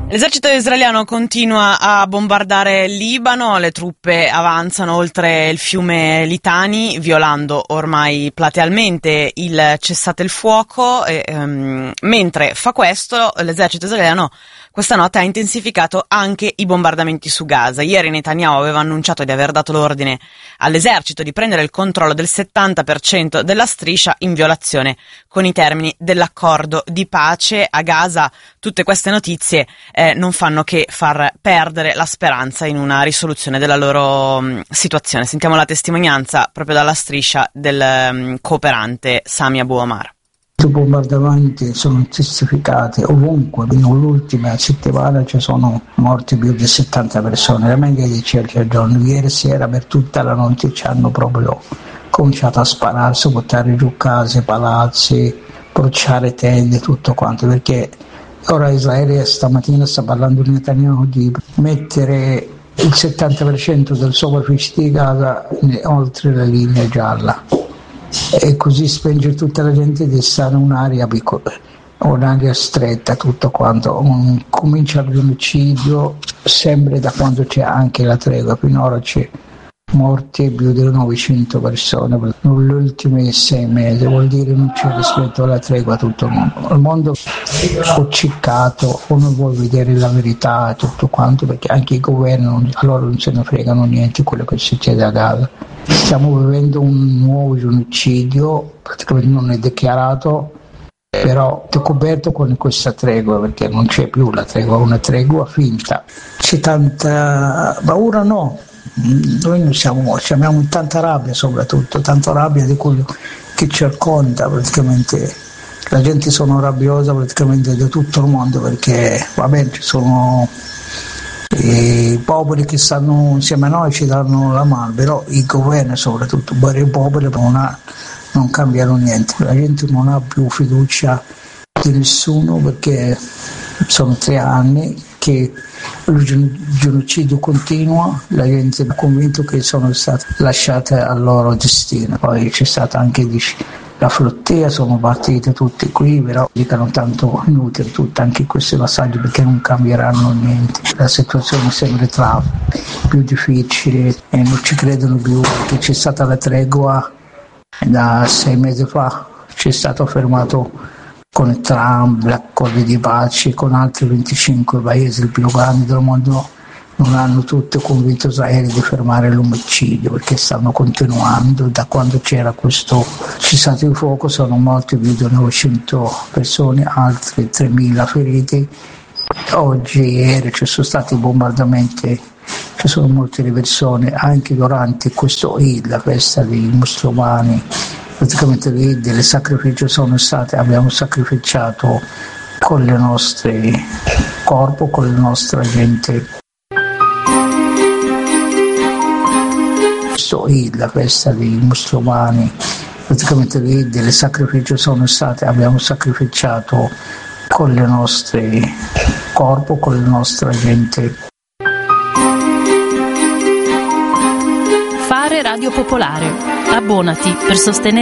L'esercito israeliano continua a bombardare il Libano, le truppe avanzano oltre il fiume Litani, violando ormai platealmente il cessate il fuoco, mentre fa questo l'esercito israeliano questa notte ha intensificato anche i bombardamenti su Gaza. Ieri Netanyahu aveva annunciato di aver dato l'ordine all'esercito di prendere il controllo del 70% della striscia in violazione con i termini dell'accordo di pace. A Gaza tutte queste notizie non fanno che far perdere la speranza in una risoluzione della loro situazione. Sentiamo la testimonianza proprio dalla striscia del cooperante Sami Abu Omar. I bombardamenti sono intensificati ovunque, in l'ultima settimana ci sono morti più di 70 persone, la media di circa al giorno. Ieri sera per tutta la notte ci hanno proprio cominciato a spararsi, buttare giù case, palazzi, bruciare tende, tutto quanto, perché ora Israele stamattina sta parlando di Netanyahu di mettere il 70% del superficie di Gaza oltre la linea gialla e così spingere tutta la gente di stare in un'area piccola, un'area stretta, tutto quanto. Comincia il genocidio sempre da quando c'è anche la tregua, finora c'è morti più di 900 persone negli ultimi 6 mesi, vuol dire non c'è rispetto alla tregua tutto il mondo è acciccato o non vuole vedere la verità tutto quanto, perché anche i governi a loro non se ne fregano niente di quello che succede a Gaza. Stiamo vivendo un nuovo genocidio, praticamente non è dichiarato, però è coperto con questa tregua, perché non c'è più la tregua, è una tregua finta. C'è tanta paura, no? Noi abbiamo tanta rabbia, soprattutto tanta rabbia di quello che ci racconta, praticamente la gente sono rabbiosa praticamente da tutto il mondo, perché va bene, ci sono i popoli che stanno insieme a noi, ci danno la mano, però i governi soprattutto, i popoli non cambiano niente, la gente non ha più fiducia di nessuno, perché sono 3 anni che il genocidio continua, la gente è convinta che sono state lasciate al loro destino. Poi c'è stata anche la flottia, sono partite tutte qui, però dicono tanto inutile tutto anche questi passaggi, perché non cambieranno niente. La situazione sembra più difficile e non ci credono più, perché c'è stata la tregua da 6 mesi fa, c'è stato fermato con Trump, l'accordo di pace con altri 25 paesi, il più grande del mondo, non hanno tutti convinto Israele di fermare l'omicidio, perché stanno continuando. Da quando c'era questo cessate il fuoco sono morti più di 900 persone, altri 3.000 feriti. Oggi, ieri ci sono stati bombardamenti, ci sono molte persone anche durante questo Eid, la festa dei musulmani. Praticamente lì delle sacrifici sono state, abbiamo sacrificato con le nostre corpo, con la nostra gente. Questo Eid, la festa dei musulmani, praticamente lì delle sacrifici sono state, abbiamo sacrificato con le nostre corpo, con la nostra gente. Fare Radio Popolare. Abbonati per sostenere